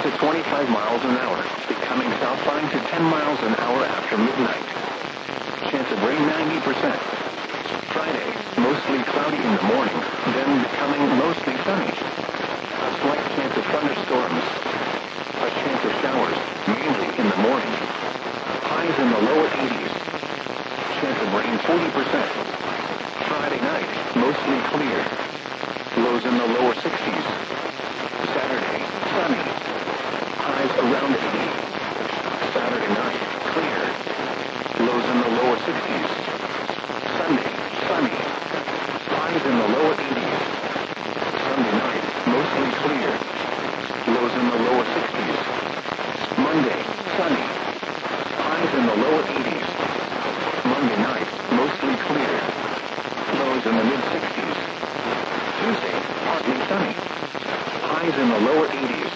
to 25 miles an hour, becoming southbound to 10 miles an hour after midnight. Chance of rain 90%. Friday, mostly cloudy in the morning, then becoming mostly sunny. A slight chance of thunderstorms. A chance of showers, mainly in the morning. Highs in the lower 80s. Chance of rain 40%. Friday night, mostly clear. Lows in the lower 60s. Saturday, sunny. Highs around 80. Saturday night, clear. Lows in the lower 60s. Sunday, sunny. Highs in the lower 80s. Sunday night, mostly clear. Lows in the lower 60s. Monday, sunny. Highs in the lower 80s. Monday night, mostly clear. Lows in the mid-60s. Tuesday, partly sunny. Highs in the lower 80s.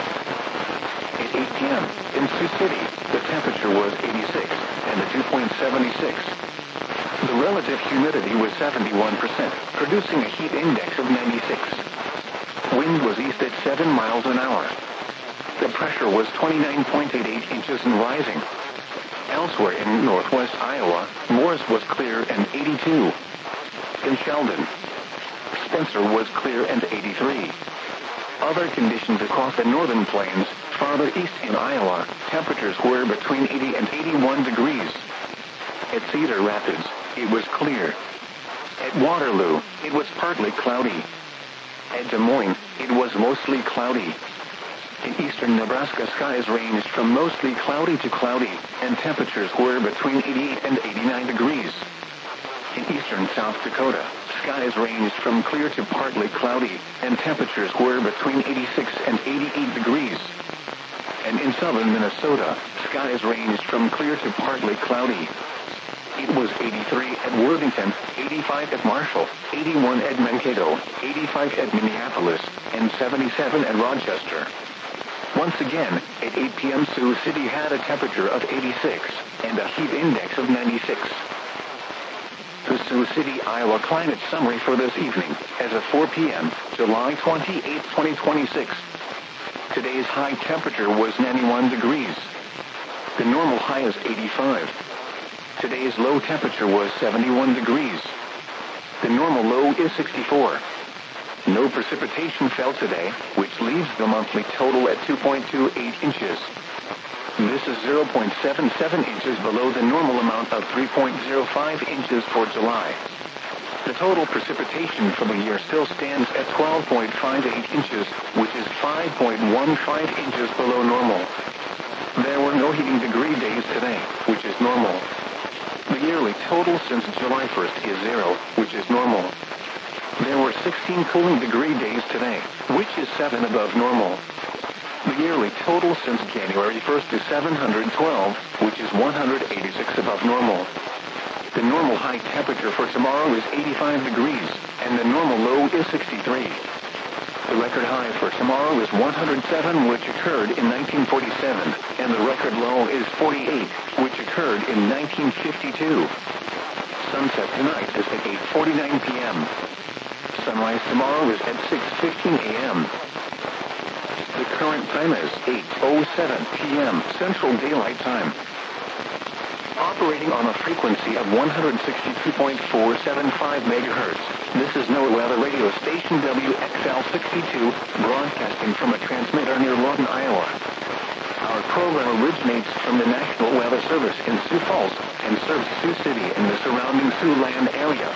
At 8 p.m. in Sioux City, the temperature was 86 and the dew point 76. The relative humidity was 71%, producing a heat index of 96. Wind was east at 7 miles an hour. The pressure was 29.88 inches and rising. Elsewhere in northwest Iowa, Morris was clear and 82. In Sheldon, Spencer was clear and 83. Other conditions across the northern plains, farther east in Iowa, temperatures were between 80 and 81 degrees. At Cedar Rapids, it was clear. At Waterloo, it was partly cloudy. At Des Moines, it was mostly cloudy. In eastern Nebraska, skies ranged from mostly cloudy to cloudy, and temperatures were between 88 and 89 degrees. In eastern South Dakota, skies ranged from clear to partly cloudy, and temperatures were between 86 and 88 degrees. And in southern Minnesota, skies ranged from clear to partly cloudy. It was 83 at Worthington, 85 at Marshall, 81 at Mankato, 85 at Minneapolis, and 77 at Rochester. Once again, at 8 p.m. Sioux City had a temperature of 86 and a heat index of 96. The Sioux City, Iowa climate summary for this evening, as of 4 p.m., July 28, 2026. Today's high temperature was 91 degrees. The normal high is 85. Today's low temperature was 71 degrees. The normal low is 64. No precipitation fell today, which leaves the monthly total at 2.28 inches. This is 0.77 inches below the normal amount of 3.05 inches for July. The total precipitation for the year still stands at 12.58 inches, which is 5.15 inches below normal. There were no heating degree days today, which is normal. The yearly total since July 1st is 0, which is normal. There were 16 cooling degree days today, which is 7 above normal. The yearly total since January 1st is 712, which is 186 above normal. The normal high temperature for tomorrow is 85 degrees, and the normal low is 63. The record high for tomorrow is 107, which occurred in 1947, and the record low is 48, which occurred in 1952. Sunset tonight is at 8:49 p.m. Sunrise tomorrow is at 6:15 a.m. The current time is 8:07 p.m. Central Daylight Time. Operating on a frequency of 162.475 megahertz. This is NOAA Weather Radio Station WXL62, broadcasting from a transmitter near Lawton, Iowa. Our program originates from the National Weather Service in Sioux Falls and serves Sioux City and the surrounding Siouxland area.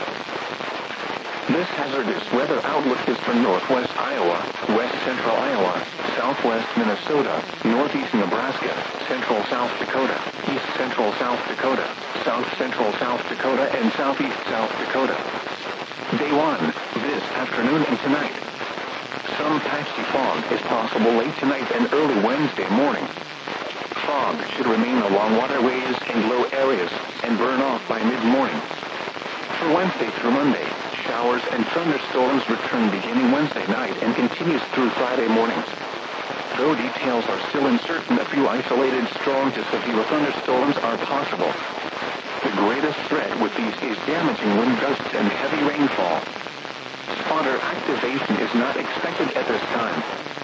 This hazardous weather outlook is for northwest Iowa, west central Iowa, southwest Minnesota, northeast Nebraska, central South Dakota, east central South Dakota, south central South Dakota, and southeast South Dakota. Day 1, this afternoon and tonight. Some patchy fog is possible late tonight and early Wednesday morning. Fog should remain along waterways and low areas and burn off by mid-morning. For Wednesday through Monday, showers and thunderstorms return beginning Wednesday night and continues through Friday mornings. Though details are still uncertain, a few isolated strong to severe thunderstorms are possible. The greatest threat with these is damaging wind gusts and heavy rainfall. Spotter activation is not expected at this time.